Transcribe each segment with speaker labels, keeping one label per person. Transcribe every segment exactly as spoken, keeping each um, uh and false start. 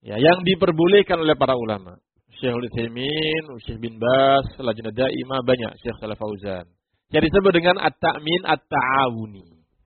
Speaker 1: Ya, yang diperbolehkan oleh para ulama. Syekhul Utsaimin, Syekh bin Baz, Lajnah Daimah, banyak, Syekh Shalih Fauzan. Yang disebut dengan at-ta'min at-ta'awuni.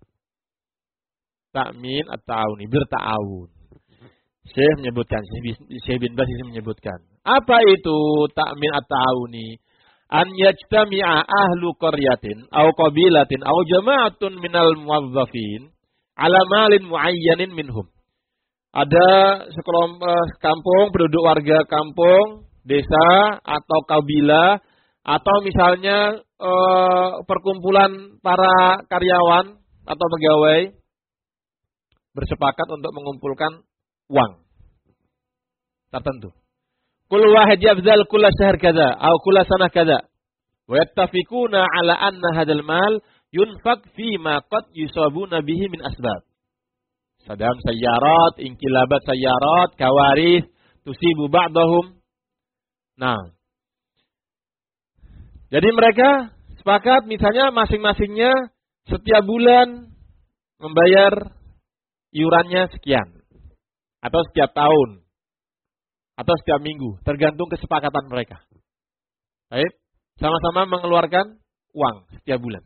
Speaker 1: Ta'min at-ta'awuni, berta'awun. Syekh menyebutkan, Syekh bin Baz ini menyebutkan. Apa itu ta'min at-ta'awuni? An yajtami'a ahlu qaryatin aw qabilatin aw jama'atun minal muwazzafin ala malin muayyanin minhum. Ada sekelompok kampung, penduduk warga kampung, desa atau kabilah atau misalnya eh, perkumpulan para karyawan atau pegawai bersepakat untuk mengumpulkan uang tertentu. Kul wahid yabdal kulla syahr kadza atau kulla sanah kadza. Wa yattafiquna ala anna hadzal mal yunfaq fi ma qad yusabuna bihi min asbab. Sadam sayyarat, inqilabat sayyarat, kawaris, tusibu ba'dahum. Nah. Jadi mereka sepakat misalnya masing-masingnya setiap bulan membayar iurannya sekian. Atau setiap tahun. Atau setiap minggu, tergantung kesepakatan mereka. Baik, sama-sama mengeluarkan uang setiap bulan.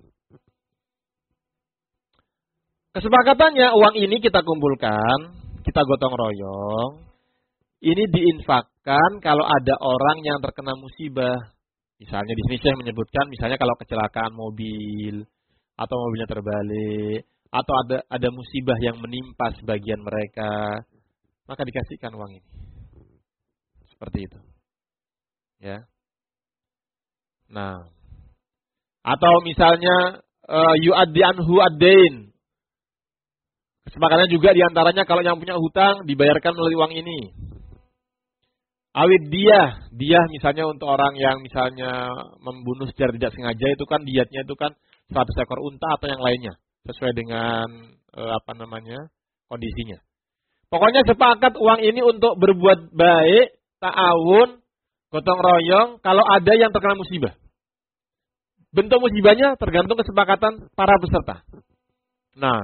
Speaker 1: Kesepakatannya uang ini kita kumpulkan, kita gotong royong. Ini diinfakkan kalau ada orang yang terkena musibah. Misalnya di sini saya menyebutkan, misalnya kalau kecelakaan mobil atau mobilnya terbalik, atau ada ada musibah yang menimpa sebagian mereka, maka dikasihkan uang ini. Seperti itu. Ya. Nah. Atau misalnya uh, yu'addi anhu ad-dain. Kesepakatannya juga diantaranya kalau yang punya hutang dibayarkan melalui uang ini. Awid dia, dia misalnya untuk orang yang misalnya membunuh secara tidak sengaja itu kan diatnya itu kan seratus ekor unta atau yang lainnya. Sesuai dengan uh, apa namanya kondisinya. Pokoknya sepakat uang ini untuk berbuat baik, ta'awun, gotong royong, kalau ada yang terkena musibah. Bentuk musibahnya tergantung kesepakatan para peserta. Nah.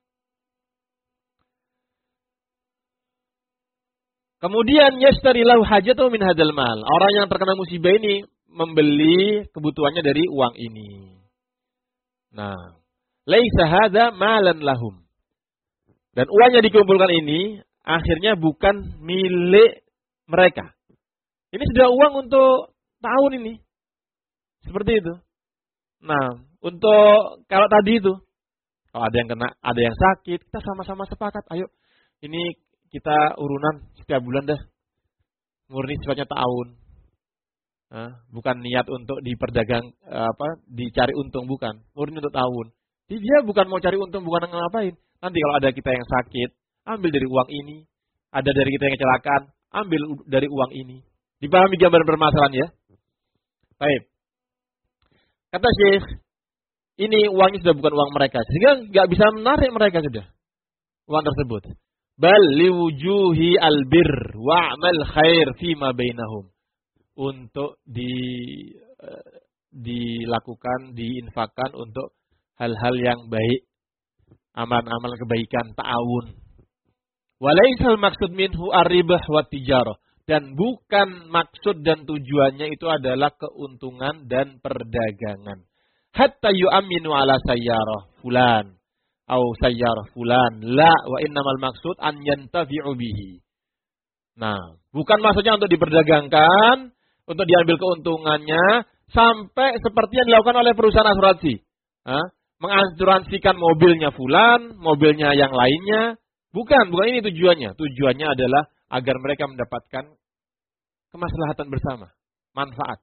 Speaker 1: Kemudian yashtari lahu hajatahu min hadzal mal. Orang yang terkena musibah ini membeli kebutuhannya dari uang ini. Nah. Laisa hadza malan lahum. Dan uang yang dikumpulkan ini akhirnya bukan milik mereka. Ini sudah uang untuk tahun ini. Seperti itu. Nah, untuk kalau tadi itu, kalau ada yang kena, ada yang sakit, kita sama-sama sepakat. Ayo, ini kita urunan setiap bulan dah. Murni sifatnya tahun. Nah, bukan niat untuk diperdagang, apa, dicari untung, bukan. Murni untuk tahun. Jadi dia bukan mau cari untung, bukan ngapain. Nanti kalau ada kita yang sakit, ambil dari uang ini. Ada dari kita yang kecelakaan, ambil dari uang ini. Dipahami gambaran permasalahan ya? Baik. Kata Syekh, ini uangnya sudah bukan uang mereka. Sehingga nggak bisa menarik mereka sudah. Uang tersebut. Bal liwujuhi albir wa'mal khair fima bainahum. Untuk di, uh, dilakukan, diinfakkan untuk hal-hal yang baik. Amalan-amalan kebaikan, ta'awun. Walaisal maksud minhu ar-ribah wa tijarah. Dan bukan maksud dan tujuannya itu adalah keuntungan dan perdagangan. Hatta yu'aminu ala sayyarah fulan. Au sayyarah fulan. La wa innamal maksud an yantafi'u bihi. Nah, bukan maksudnya untuk diperdagangkan, untuk diambil keuntungannya, sampai seperti yang dilakukan oleh perusahaan asuransi. Hah? Mengasuransikan mobilnya fulan, mobilnya yang lainnya. Bukan, bukan ini tujuannya. Tujuannya adalah agar mereka mendapatkan kemaslahatan bersama, manfaat.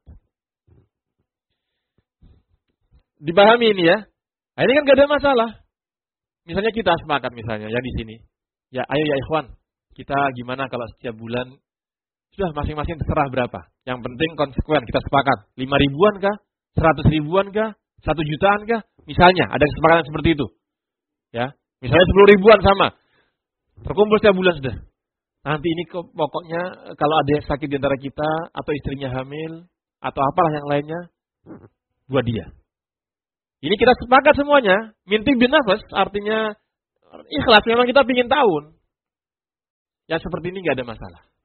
Speaker 1: Dipahami ini ya? Nah, ini kan gak ada masalah. Misalnya kita sepakat misalnya ya di sini. Ya, ayo ya ikhwan, kita gimana kalau setiap bulan sudah masing-masing terserah berapa. Yang penting konsekuen, kita sepakat. lima ribuan kah? seratus ribuan kah? satu jutaan kah? Misalnya ada kesepakatan seperti itu. Ya, misalnya sepuluh ribuan sama. Terkumpul setiap bulan sudah. Nanti ini pokoknya kalau ada yang sakit di antara kita atau istrinya hamil atau apalah yang lainnya buat dia. Ini kita sepakat semuanya. Minti bin nafas artinya ikhlas. Memang kita pingin tahun. Ya seperti ini nggak ada masalah.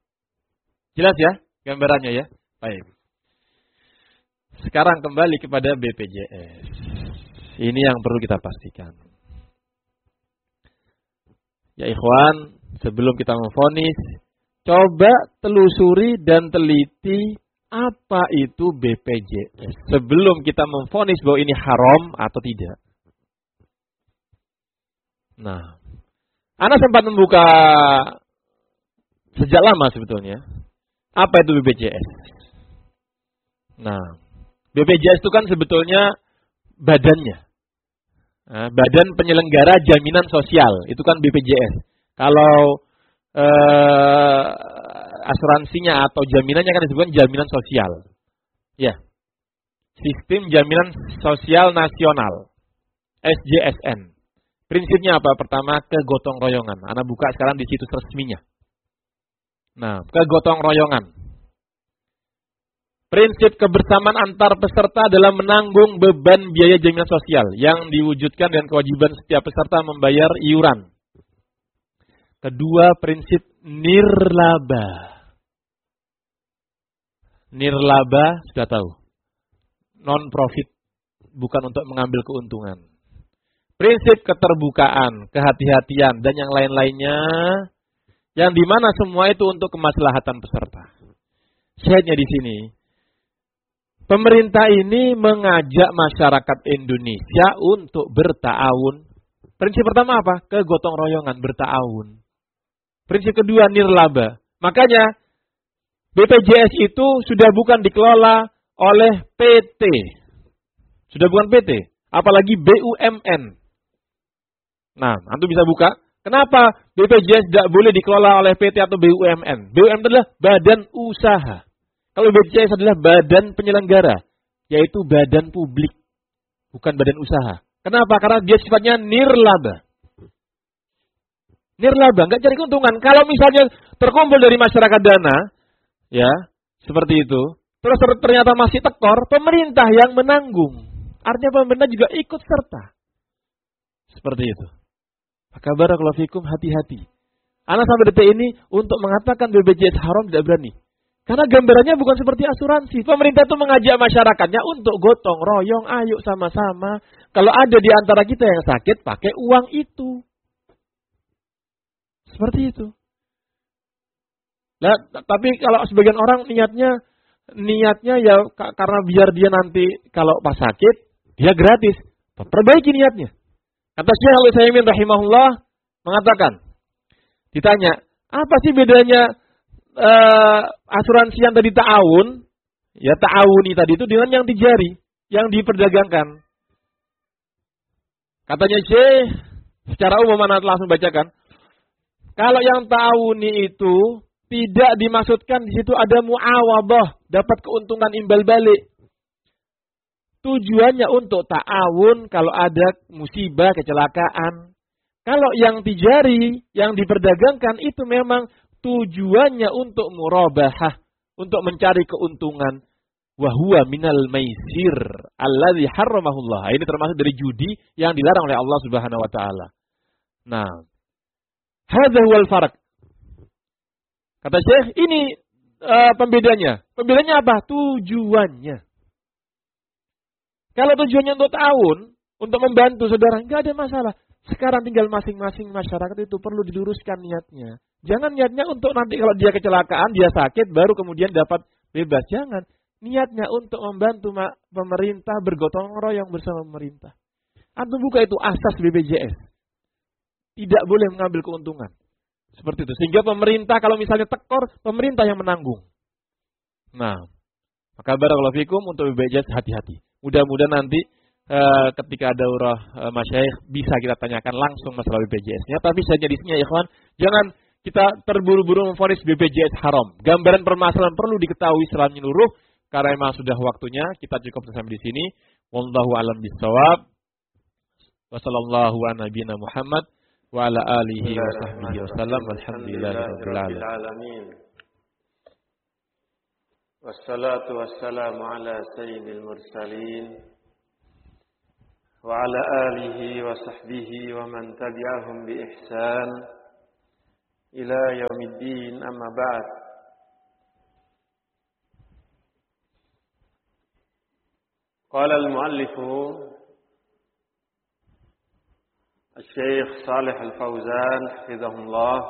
Speaker 1: Jelas ya gambarannya ya? Baik. Sekarang kembali kepada B P J S. Ini yang perlu kita pastikan. Ya ikhwan, sebelum kita memvonis, coba telusuri dan teliti apa itu B P J S sebelum kita memvonis bahwa ini haram atau tidak. Nah, Ana sempat membuka sejak lama sebetulnya. Apa itu B P J S? Nah, B P J S itu kan sebetulnya badannya. Nah, Badan Penyelenggara Jaminan Sosial, itu kan B P J S. Kalau eh, asuransinya atau jaminannya kan disebutkan jaminan sosial. Ya. Sistem Jaminan Sosial Nasional, S J S N. Prinsipnya apa? Pertama, kegotong royongan. Ana buka sekarang di situs resminya. Nah, kegotong royongan. Prinsip kebersamaan antar peserta dalam menanggung beban biaya jaminan sosial yang diwujudkan dengan kewajiban setiap peserta membayar iuran. Kedua, prinsip nirlaba. Nirlaba sudah tahu. Non-profit, bukan untuk mengambil keuntungan. Prinsip keterbukaan, kehati-hatian, dan yang lain-lainnya, yang dimana semua itu untuk kemaslahatan peserta. Syahidnya di sini, pemerintah ini mengajak masyarakat Indonesia untuk berta'awun. Prinsip pertama apa? Kegotong royongan, berta'awun. Prinsip kedua, nirlaba. Makanya, B P J S itu sudah bukan dikelola oleh P T. Sudah bukan P T. Apalagi B U M N. Nah, antum bisa buka. Kenapa B P J S tidak boleh dikelola oleh P T atau B U M N? B U M N adalah badan usaha. Kalau B P J S adalah badan penyelenggara, yaitu badan publik, bukan badan usaha. Kenapa? Karena dia sifatnya nirlaba. Nirlaba, nggak cari keuntungan. Kalau misalnya terkumpul dari masyarakat dana, ya, seperti itu, terus ternyata masih tekor, pemerintah yang menanggung. Artinya pemerintah juga ikut serta. Seperti itu. Maka barakallahu fikum, hati-hati. Anak sampai detik ini untuk mengatakan B P J S haram tidak berani. Karena gambarannya bukan seperti asuransi. Pemerintah itu mengajak masyarakatnya untuk gotong royong, ayo sama-sama. Kalau ada di antara kita yang sakit, pakai uang itu. Seperti itu. Nah, tapi kalau sebagian orang niatnya, niatnya ya karena biar dia nanti kalau pas sakit, dia gratis. Perbaiki niatnya. Kata Syekh Al-Utsaimin rahimahullah mengatakan, ditanya, apa sih bedanya uh, asuransi yang tadi ta'awun, ya ta'awuni tadi itu dengan yang tijari, yang diperdagangkan. Katanya Syekh, secara umum mana langsung bacakan, kalau yang ta'awuni itu tidak dimaksudkan di situ ada mu'awadah, dapat keuntungan imbal balik. Tujuannya untuk ta'awun kalau ada musibah, kecelakaan. Kalau yang tijari, yang diperdagangkan itu memang tujuannya untuk murabahah, untuk mencari keuntungan. Wahuwa minal maisir alladzi harramahullah. Ini termasuk dari judi yang dilarang oleh Allah Subhanahu wa taala. Nah, hadza huwal farq. Kata Syekh, ini uh, pembedanya. Pembedanya apa? Tujuannya. Kalau tujuannya untuk ta'awun, untuk membantu saudara, nggak ada masalah. Sekarang tinggal masing-masing masyarakat itu perlu diluruskan niatnya. Jangan niatnya untuk nanti kalau dia kecelakaan, dia sakit, baru kemudian dapat bebas. Jangan. Niatnya untuk membantu pemerintah bergotong royong bersama pemerintah. Antum buka itu asas B P J S. Tidak boleh mengambil keuntungan. Seperti itu. Sehingga pemerintah kalau misalnya tekor, pemerintah yang menanggung. Nah, maka barakallahu fikum untuk B P J S hati-hati. Mudah-mudahan nanti uh, ketika ada daurah uh, masyayikh bisa kita tanyakan langsung masalah B P J S-nya. Tapi saja di sini ya ikhwan, jangan kita terburu-buru memvonis B P J S haram. Gambaran permasalahan perlu diketahui secara menyeluruh karena memang sudah waktunya. Kita cukup sampai di sini. Wallahu a'lam bishawab. Wassallallahu ala nabiyina Muhammad wa ala alihi wa sahbihi wasallam. Walhamdulillahirabbil alamin.
Speaker 2: Wassalatu wassalamu ala sayyidil mursalin wa ala alihi wa sahbihi wa man tabi'ahum bi ihsan ila yaumiddin, amma ba'd. قال المؤلف الشيخ صالح الفوزان حفظه الله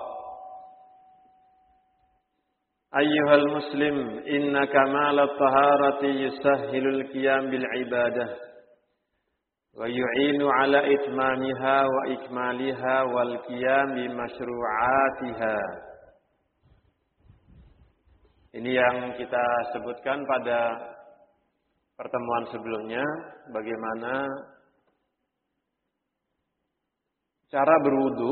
Speaker 2: أيها المسلم إن كمال الطهارة يسهل القيام بالعبادة ويعين على إتمامها وإكمالها والقيام بمشروعاتها. Ini yang kita sebutkan pada pertemuan sebelumnya, bagaimana cara berwudu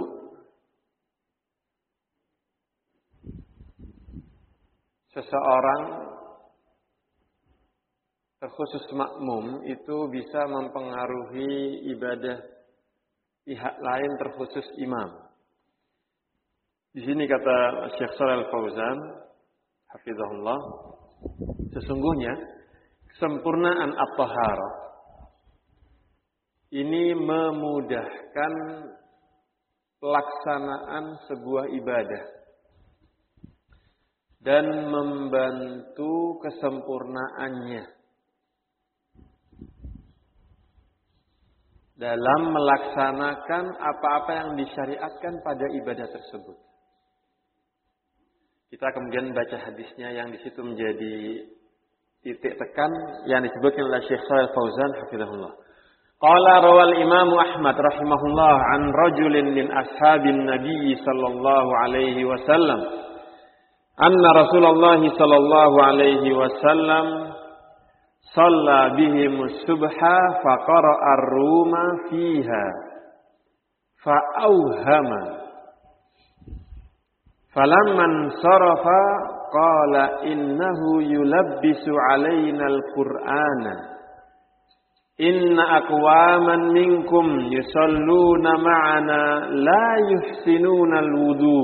Speaker 2: seseorang terkhusus makmum itu bisa mempengaruhi ibadah pihak lain terkhusus imam. Di sini kata Syekh Shalal Fauzan hafizahullah, sesungguhnya kesempurnaan at-taharah ini memudahkan pelaksanaan sebuah ibadah dan membantu kesempurnaannya dalam melaksanakan apa-apa yang disyariatkan pada ibadah tersebut. Kita kemudian baca hadisnya yang di situ menjadi titik tekan yang disebutkan oleh Syekh Shalal Fauzan hafizahullah. Qala rawal Imam Ahmad rahimahullah an rajulin min ashabin Nabi sallallahu alaihi wasallam anna Rasulullah sallallahu alaihi wasallam shalla bihim subha faqara'a ar-ruma fiha fa auhama falamman sarafa qala innahu yulabbisu alaina al-Qur'ana inna aqwaman minkum yusalluna ma'ana la yuhsinuna al-wudu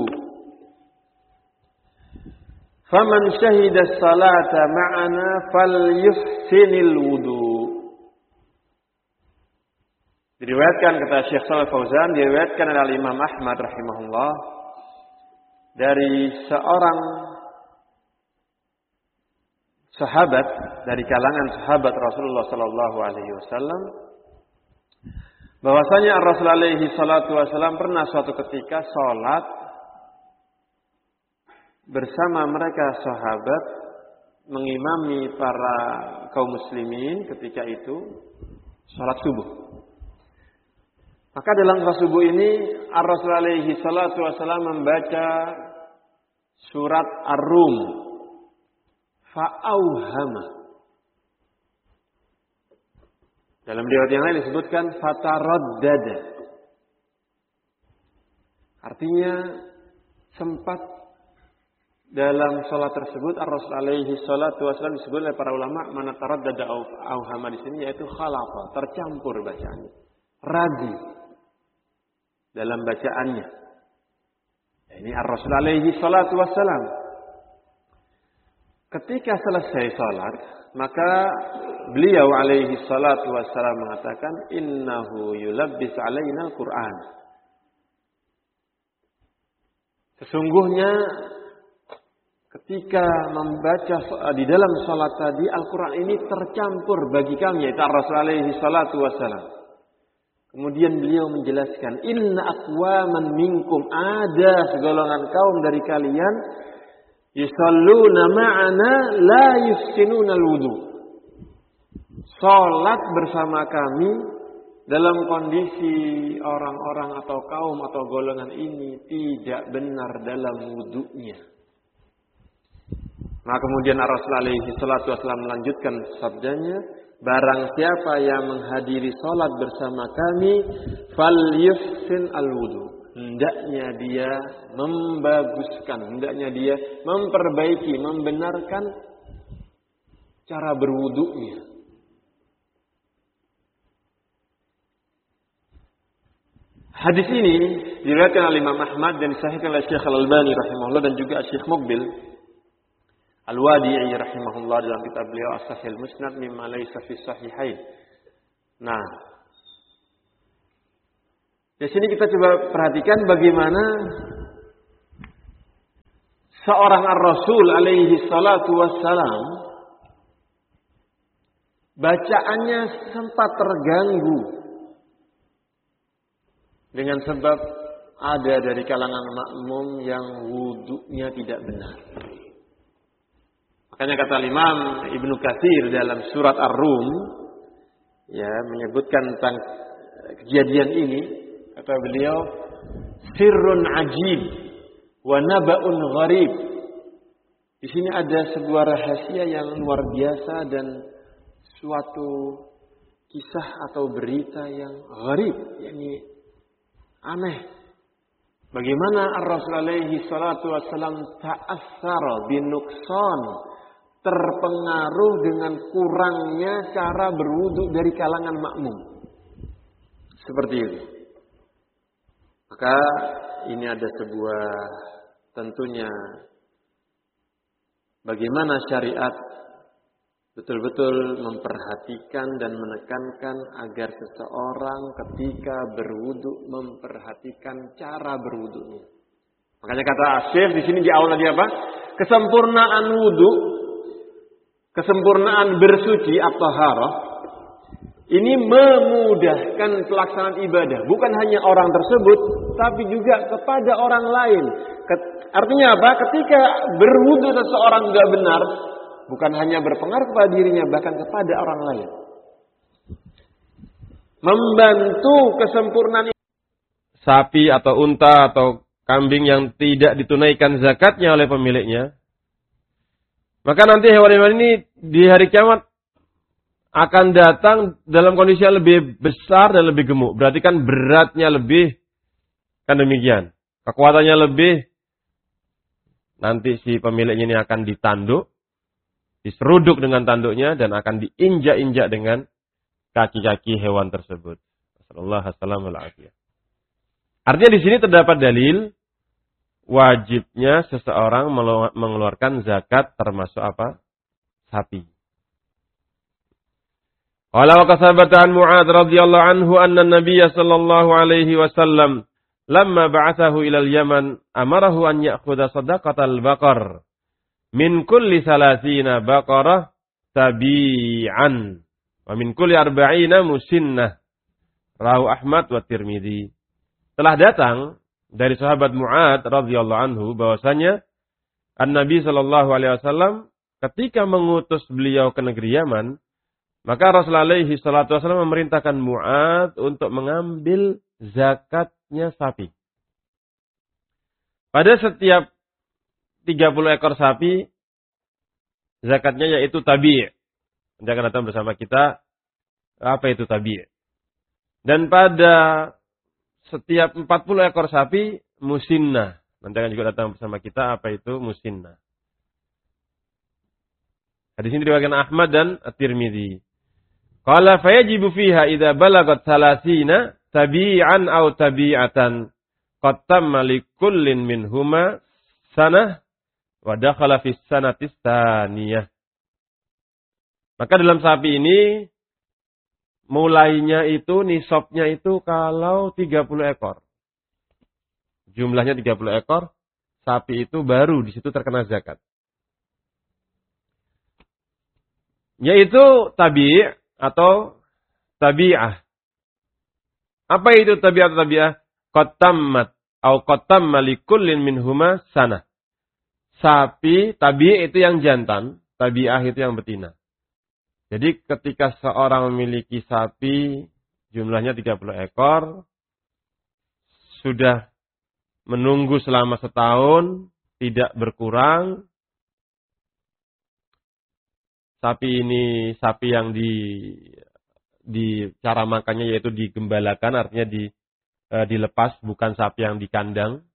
Speaker 2: faman shahida as-salata ma'ana falyuhsinil wudu. Diriwayatkan kata Syekh Shalal Fauzan, diriwayatkan oleh Imam Ahmad rahimahullah dari seorang sahabat dari kalangan sahabat Rasulullah sallallahu alaihi wasallam bahwasanya Rasul alaihi salatu wasallam pernah suatu ketika salat bersama mereka sahabat mengimami para kaum muslimin ketika itu salat subuh. Maka dalam salat subuh ini Rasul alaihi salatu wasallam membaca surat Ar-Rum fa'auhama. Dalam riwayat yang lain disebutkan fataraddada. Artinya sempat dalam salat tersebut Ar-Rasul alaihi salatu wasallam disebut oleh para ulama mana taraddada auhama di sini yaitu khalafa, tercampur bacaannya. Ragu dalam bacaannya. Ini Ar-Rasul alaihi salatu wasallam. Ketika selesai salat, maka beliau alaihi salatu wassalam mengatakan innahu yulabbis alaina al-Qur'an. Sesungguhnya ketika membaca di dalam salat tadi Al-Qur'an ini tercampur bagi kami, yaitu Rasul alaihi salatu wassalam. Kemudian beliau menjelaskan inna aqwaman minkum, ada segolongan kaum dari kalian yusalluna ma'ana la yuhsinuna al-wudu. Salat bersama kami dalam kondisi orang-orang atau kaum atau golongan ini tidak benar dalam wudunya. Maka kemudian Rasul alaihi salatu wasallam melanjutkan sabdanya, barang siapa yang menghadiri salat bersama kami falyuhsin al-wudu. Hendaknya dia membaguskan, hendaknya dia memperbaiki, membenarkan cara berwudunya. Hadis ini diriwayatkan oleh Imam Ahmad dan disahihkan oleh Syekh Al-Albani rahimahullah dan juga Syekh Muqbil Al-Wadi'i rahimahullah dalam kitab beliau As-Sahih Al-Musnad mimma laysa fi sahihain. Nah, di sini kita coba perhatikan bagaimana seorang Ar-Rasul alaihi salatu wassalam bacaannya sempat terganggu dengan sebab ada dari kalangan makmum yang wudunya tidak benar. Makanya kata Imam Ibnu Katsir dalam surat Ar-Rum ya menyebutkan tentang kejadian ini, kata beliau, sirrun ajib wa naba'un gharib. Di sini ada sebuah rahasia yang luar biasa dan suatu kisah atau berita yang gharib, yakni aneh. Bagaimana Ar-Rasul alaihi salatu wassalam ta'assara binuksan, terpengaruh dengan kurangnya cara berwudu dari kalangan makmum. Seperti itu. Maka ini ada sebuah tentunya bagaimana syariat betul-betul memperhatikan dan menekankan agar seseorang ketika berwudu memperhatikan cara berwudunya. Makanya kata Syekh di sini di awal tadi apa? Kesempurnaan wudu, kesempurnaan bersuci at-taharah ini memudahkan pelaksanaan ibadah. Bukan hanya orang tersebut, tapi juga kepada orang lain. Artinya apa? Ketika berwudu seseorang tidak benar, bukan hanya berpengaruh kepada dirinya, bahkan kepada orang lain. Membantu kesempurnaan
Speaker 3: sapi atau unta atau kambing yang tidak ditunaikan zakatnya oleh pemiliknya, maka nanti hewan-hewan ini di hari kiamat akan datang dalam kondisi yang lebih besar dan lebih gemuk. Berarti kan beratnya lebih, kan demikian. Kekuatannya lebih, nanti si pemiliknya ini akan ditanduk, diseruduk dengan tanduknya, dan akan diinjak-injak dengan kaki-kaki hewan tersebut. Sallallahu alaihi wasallam. Artinya di sini terdapat dalil wajibnya seseorang mengeluarkan zakat termasuk apa? Sapi. Qala wa kasabata an Mu'adz radhiyallahu anhu anna an-nabiy sallallahu alaihi wasallam lamma ba'athahu ila al-Yaman amarahu an ya'khudha sadaqatal baqar min kulli salasina baqarah tabi'an wa min kulli arba'ina musinnah. Rawahu Ahmad wa Tirmidzi. Telah datang dari sahabat Mu'adz radhiyallahu anhu bahwasanya An-Nabi sallallahu alaihi wasallam ketika mengutus beliau ke negeri Yaman, maka Rasulullah alaihi salatu wasallam memerintahkan Mu'adz untuk mengambil zakatnya sapi. Pada setiap tiga puluh ekor sapi, zakatnya yaitu tabi'. Nanti akan datang bersama kita, apa itu tabi'. Dan pada setiap empat puluh ekor sapi, musinnah. Nanti akan juga datang bersama kita, apa itu musinnah. Hadis ini diriwayatkan Ahmad dan At-Tirmidzi. Qala fayajibu fiha idza balagat salasina tabi'an aw tabi'atan qad tamma likullin minhuma sanah wa dakhala fis sanati tsaniyah. Maka dalam sapi ini mulainya itu nisabnya itu kalau tiga puluh ekor. Jumlahnya tiga puluh ekor, sapi itu baru di situ terkena zakat. Yaitu tabi' atau tabi'ah. Apa itu tabi'ah atau tabi'ah? Qatammat atau qatamma likullin minhuma sanah. Sapi tabi' itu yang jantan, tabi'ah itu yang betina. Jadi ketika seorang memiliki sapi jumlahnya tiga puluh ekor, sudah menunggu selama setahun, tidak berkurang. Sapi ini sapi yang di di cara makannya yaitu digembalakan, artinya di e, dilepas, bukan sapi yang di kandang.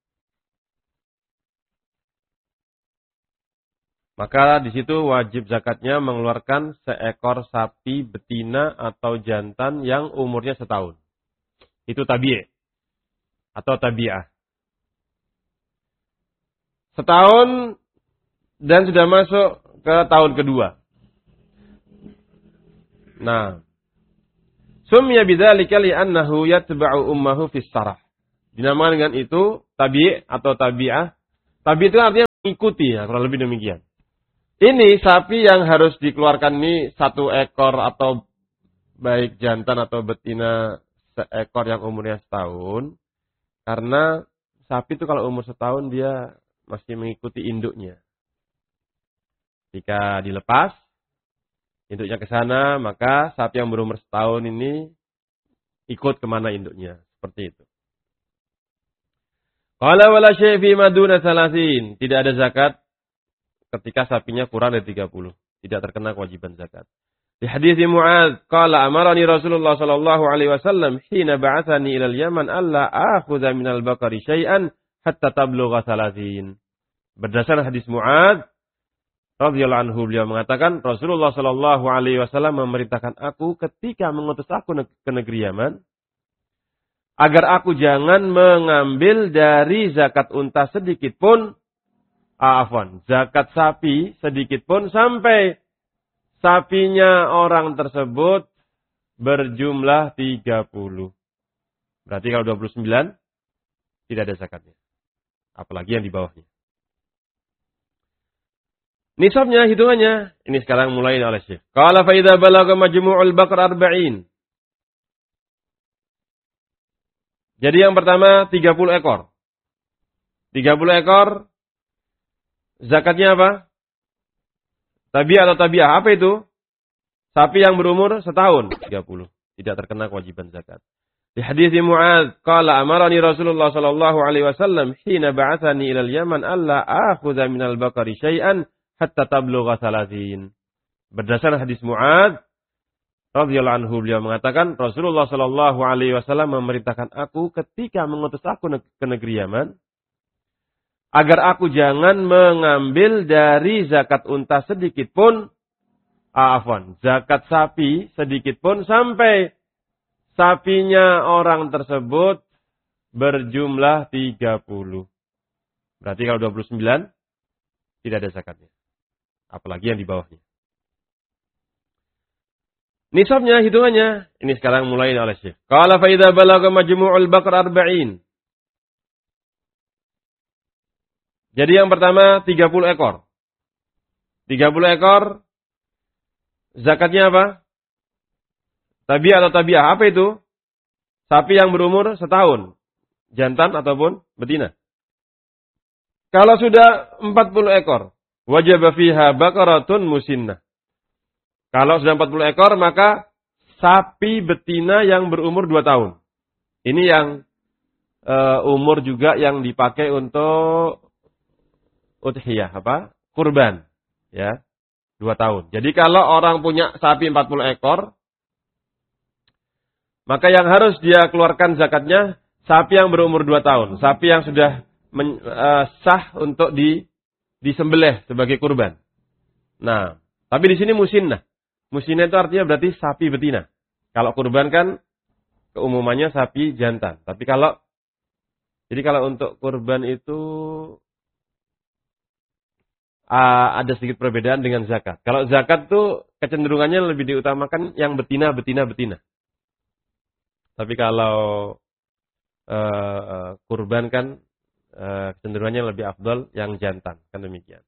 Speaker 3: Maka di situ wajib zakatnya mengeluarkan seekor sapi betina atau jantan yang umurnya setahun. Itu tabi' atau tabi'ah. Setahun dan sudah masuk ke tahun kedua. Nah, sumya bidzalika li'annahu yatba'u ummahu fis sarah. Dinamakan dengan itu tabi' atau tabi'ah. Tabi' itu artinya mengikuti, ya, kurang lebih demikian. Ini sapi yang harus dikeluarkan ini satu ekor atau baik jantan atau betina seekor yang umurnya setahun. Karena sapi itu kalau umur setahun dia masih mengikuti induknya. Jika dilepas induknya ke sana, maka sapi yang berumur setahun ini ikut kemana induknya. Seperti itu. Qala wala syai' fi maduna salasin. Tidak ada zakat ketika sapinya kurang dari tiga puluh. Tidak terkena kewajiban zakat. Di hadis Mu'adz, qala amarani Rasulullah sallallahu alaihi wasallam hina ba'atsani ila al-Yaman alla akhudha min al-baqari syai'an hatta tablugha salasin. Berdasarkan hadis Mu'adz radhiyallahu anhu, beliau mengatakan Rasulullah sallallahu alaihi wasallam memerintahkan aku ketika mengutus aku ke negeri Yaman agar aku jangan mengambil dari zakat unta sedikit pun, ah, afwan, zakat sapi sedikit pun sampai sapinya orang tersebut berjumlah tiga puluh. Berarti kalau dua puluh sembilan tidak ada zakatnya. Apalagi yang di bawahnya. Nisabnya, hitungannya. Ini sekarang mulai oleh Syekh. Qala fa idza balagha majmu'ul baqar arba'in. Jadi yang pertama tiga puluh ekor. tiga puluh ekor. Zakatnya apa? Tabi'ah atau tabi'ah. Apa itu? Sapi yang berumur setahun. tiga puluh. Tidak terkena kewajiban zakat. Di hadis Mu'adz, qala amarani Rasulullah sallallahu alaihi wasallam hina ba'atsani ila al-Yaman alla akhudha min al-baqari syai'an hatta tablugha salasin. Berdasarkan hadis Mu'adz radhiyallahu anhu, beliau mengatakan Rasulullah sallallahu alaihi wasallam memerintahkan aku ketika mengutus aku ke negeri Yaman agar aku jangan mengambil dari zakat unta sedikit pun, ah, afwan, zakat sapi sedikit pun sampai sapinya orang tersebut berjumlah tiga puluh. Berarti kalau dua puluh sembilan tidak ada zakatnya. Apalagi yang di bawahnya. Nisabnya, hitungannya. Ini sekarang mulai oleh Syekh. Qala fa idza balagha majmu'ul baqar arba'in. Jadi yang pertama tiga puluh ekor. tiga puluh ekor. Zakatnya apa? Tabi'ah atau tabi'ah. Apa itu? Sapi yang berumur setahun. Jantan ataupun betina. Kalau sudah empat puluh ekor. Wajib fiha baqaratun musinnah. Kalau sudah empat puluh ekor, maka sapi betina yang berumur dua tahun. Ini yang e, umur juga yang dipakai untuk udhiyah, apa? Kurban. Ya, dua tahun. Jadi kalau orang punya sapi empat puluh ekor, maka yang harus dia keluarkan zakatnya sapi yang berumur dua tahun. Sapi yang sudah men, e, sah untuk di, disembelih sebagai kurban. Nah, tapi di sini musinnah. Musinnah itu artinya berarti sapi betina. Kalau kurban kan keumumannya sapi jantan. Tapi kalau jadi kalau untuk kurban itu uh, ada sedikit perbedaan dengan zakat. Kalau zakat tuh kecenderungannya lebih diutamakan yang betina, betina, betina. Tapi kalau uh, kurban kan uh, kecenderungannya lebih afdal yang jantan. Kan demikian.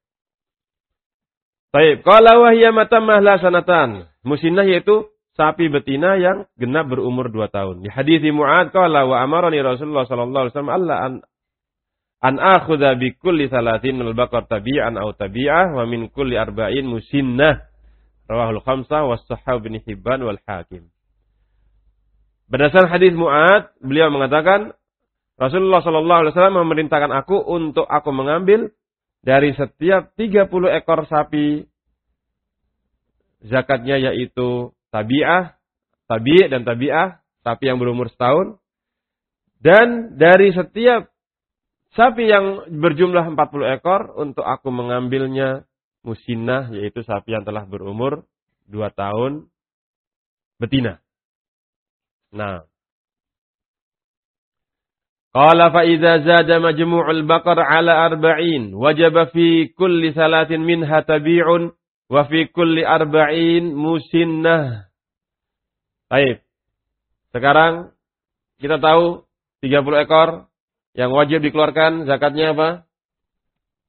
Speaker 3: Baik, qala wa hiya matamah la sanatan. Musinnah yaitu sapi betina yang genap berumur dua tahun. Di hadis Mu'adz qala wa amarani Rasulullah sallallahu alaihi wasallam alla an an akhudha bi kulli salatin min al-baqar tabi'an aw tabi'ah wa min kulli arba'in musinnah. Rawahul khamsah was sahih bin Hibban wal Hakim. Berdasarkan hadis Mu'adz, beliau mengatakan Rasulullah sallallahu alaihi wasallam memerintahkan aku untuk aku mengambil dari setiap tiga puluh ekor sapi, zakatnya yaitu tabi'ah, tabi' dan tabi'ah, sapi yang berumur setahun. Dan dari setiap sapi yang berjumlah empat puluh ekor, untuk aku mengambilnya musinnah, yaitu sapi yang telah berumur dua tahun, betina. Nah. Qala fa idza zada majmu'ul baqar ala arba'in wajaba fi kulli salatin minha tabi'un wa fi kulli arba'in musinnah. Baik. Sekarang kita tahu tiga puluh ekor yang wajib dikeluarkan zakatnya apa?